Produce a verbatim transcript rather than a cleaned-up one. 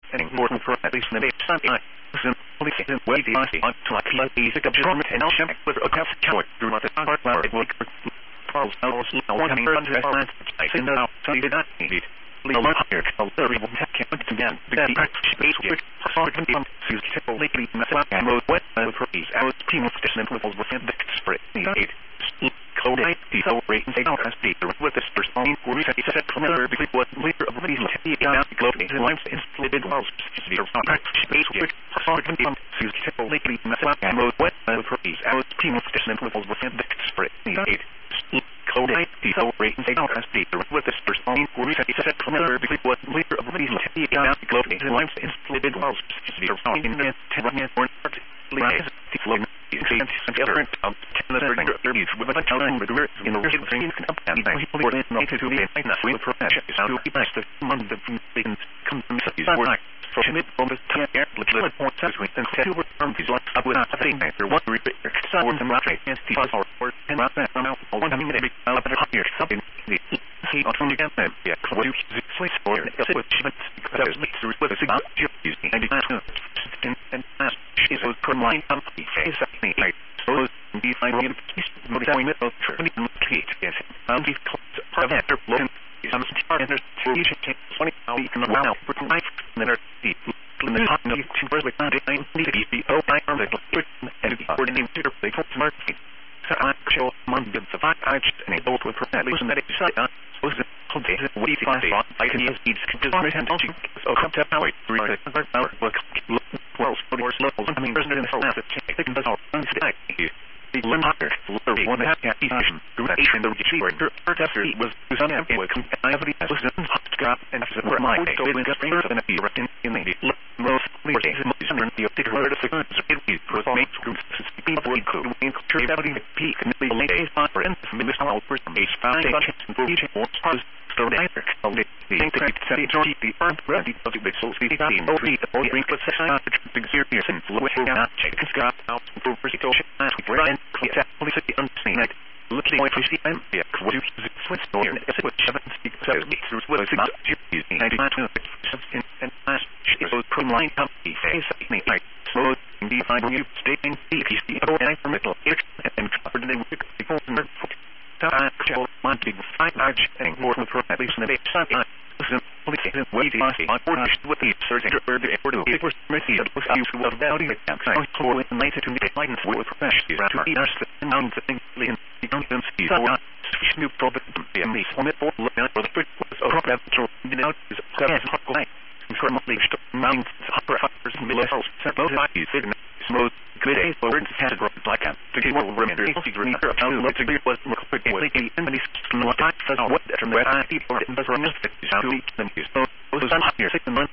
and more for at least the next time. Simply in way the I want to like let these government and I'll check with a tough choice through the heart flower it will Charles Ellis no one hundred I say no so you did not need it. Leo here called the ribbon can't again the space which hard to come to tell lately method and road wet with trees out primo station with within the spray eight code eight the whole rate and say no as the with this first on we said set another because what later of these heavy down the globe in lines insulated walls the space which hard to come to tell lately method and road wet with trees out primo station with within the spray eight code eight the whole rate and say no as the with this first on we said set another because what later of these heavy down the globe in lines insulated walls the space in the ten or lies the flow and different of ten thirty with a telling the river in the region can up and people were not to be a nice with profession is to be best among the things come from these were for mid on the air little point between and two were from these like up without saying there one repair someone and right and the power or and right from out one minute every up here something the he on from again yeah what you sleep for it with because through with a signal using and and and she was from line up the face of me so be finding more time with the twenty feet yes and the part of that blowing some start and there's twenty how you can allow for life and then the in the top of the first with nine the the oh I am the and the coordinating to the smart feet so I show month of the five I and both with at least that side was the we find I can use these design and touching so come to power three hour book well for levels I mean president for that they can all unstack the limiter one half equation duration the receiver tester was on and I have the system scrap and for my so in the fingers and the written in the most clear the particular sequence it was made to speak for the code in creating the peak and the latest for instance all for some base foundation for each one so the electric of the integrate set the earth ready of the so the team or the bring the session to serious and low out check scrap out for situation and right clear police unseen looking for the M P what you switch door and switch seven six seven through with six using ninety-two and and so from line up the face me like slow the find you staying the P C or and metal and covered in the before actual monthly five large and more for at least in the base side simply waiting on orders with the surgeon or the effort of it was messy that was used to value the campsite for with the night to the guidance with professionals to be nurse and on the thing in the conscience is not new problem and the on it for look at the first was a problem to the out is a hot light from the mount upper uppers millisals both is smooth good a forward had like a to get more remainder of the green of how much it was more quickly and many what I said what from where I people in the run is how to them so was on here six months